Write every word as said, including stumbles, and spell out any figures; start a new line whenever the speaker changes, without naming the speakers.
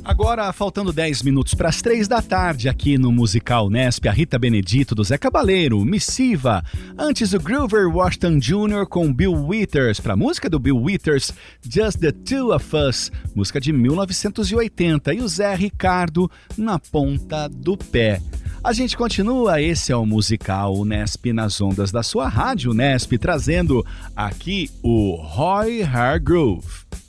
Agora, faltando dez minutos para as três da tarde, aqui no Musical Nesp, a Rita Benedito do Zé Cabaleiro, Missiva. Antes, o Groover Washington Júnior com Bill Withers, para a música do Bill Withers, Just the Two of Us, música de mil novecentos e oitenta. E o Zé Ricardo, Na Ponta do Pé. A gente continua, esse é o Musical Nesp nas ondas da sua rádio Nesp, trazendo aqui o Roy Hargrove.